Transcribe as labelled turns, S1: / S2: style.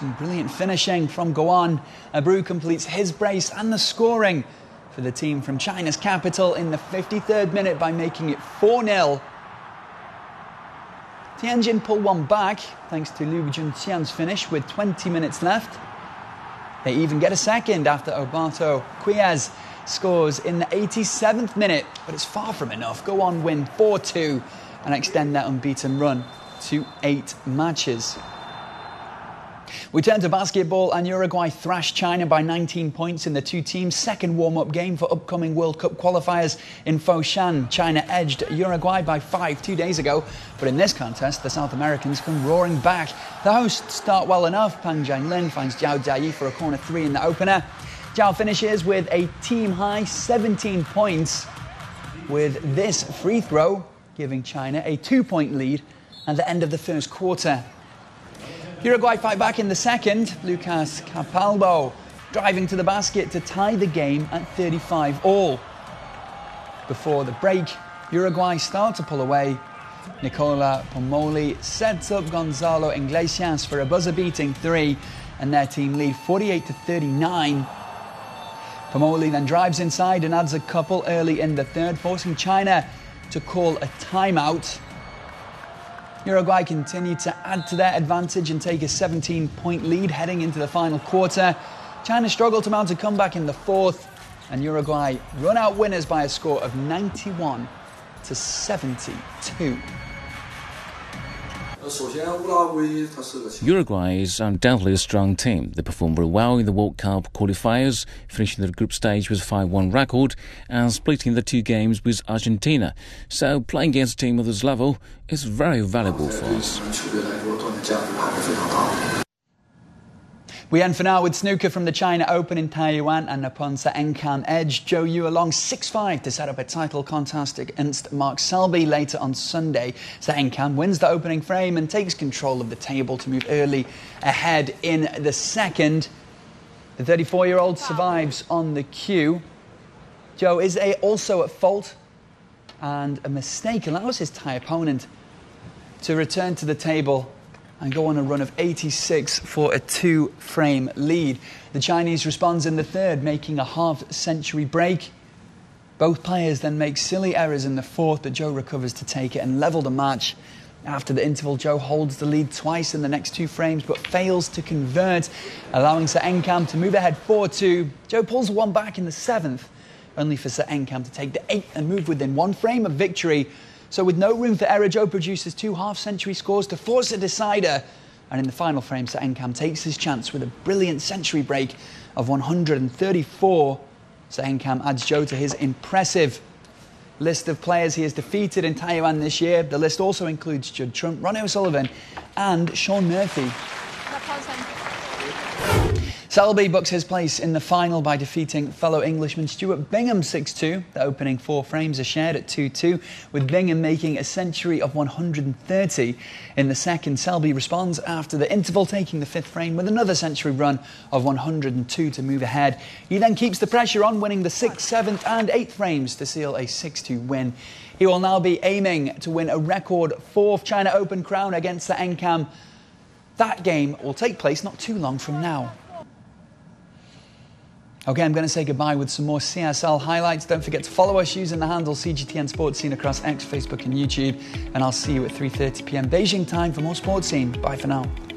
S1: Some brilliant finishing from Guan. Abreu completes his brace and the scoring for the team from China's capital in the 53rd minute by making it 4-0. Tianjin pull one back thanks to Liu Junqian's finish with 20 minutes left. They even get a second after Obato Quiaz scores in the 87th minute, but it's far from enough. Guan win 4-2 and extend their unbeaten run to 8 matches. We turn to basketball, and Uruguay thrashed China by 19 points in the two teams' second warm-up game for upcoming World Cup qualifiers in Foshan. China edged Uruguay by 5 2 days ago, but in this contest, the South Americans come roaring back. The hosts start well enough. Pang Jianlin finds Zhao Jiayi for a corner 3 in the opener. Zhao finishes with a team-high 17 points, with this free throw giving China a 2-point lead at the end of the first quarter. Uruguay fight back in the second. Lucas Capalbo driving to the basket to tie the game at 35-all. Before the break, Uruguay start to pull away. Nicola Pomoli sets up Gonzalo Iglesias for a buzzer-beating 3, and their team lead 48-39. Pomoli then drives inside and adds a couple early in the third, forcing China to call a timeout. Uruguay continue to add to their advantage and take a 17-point lead heading into the final quarter. China struggled to mount a comeback in the fourth, and Uruguay run out winners by a score of 91-72.
S2: Uruguay is undoubtedly a strong team. They performed very well in the World Cup qualifiers, finishing the group stage with a 5-1 record and splitting the 2 games with Argentina. So playing against a team of this level is very valuable for us.
S1: We end for now with snooker from the China Open in Taiyuan, and Nippon Seo Eun-kam edged Zhou Yu along 6-5 to set up a title contest against Mark Selby later on Sunday. Seo Eun-kam wins the opening frame and takes control of the table to move early ahead in the second. The 34-year-old survives on the cue. Zhou is also at fault, and a mistake allows his Thai opponent to return to the table and go on a run of 86 for a 2-frame lead. The Chinese responds in the third, making a half-century break. Both players then make silly errors in the fourth, but Zhou recovers to take it and level the match. After the interval, Zhou holds the lead twice in the next 2 frames, but fails to convert, allowing Seo Eun-kam to move ahead 4-2. Zhou pulls one back in the 7th, only for Seo Eun-kam to take the 8th and move within 1 frame of victory. So with no room for error, Zhou produces 2 half-century scores to force a decider. And in the final frame, Seo Eun-kam takes his chance with a brilliant century break of 134. Seo Eun-kam adds Zhou to his impressive list of players he has defeated in Taiyuan this year. The list also includes Judd Trump, Ronnie O'Sullivan and Shaun Murphy. Selby books his place in the final by defeating fellow Englishman Stuart Bingham 6-2. The opening 4 frames are shared at 2-2, with Bingham making a century of 130. In the second, Selby responds after the interval, taking the 5th frame with another century run of 102 to move ahead. He then keeps the pressure on, winning the 6th, 7th and 8th frames to seal a 6-2 win. He will now be aiming to win a record 4th China Open crown against Seo Eun-kam. That game will take place not too long from now. OK, I'm going to say goodbye with some more CSL highlights. Don't forget to follow us using the handle CGTN Sports Scene across X, Facebook and YouTube. And I'll see you at 3:30 p.m. Beijing time for more Sports Scene. Bye for now.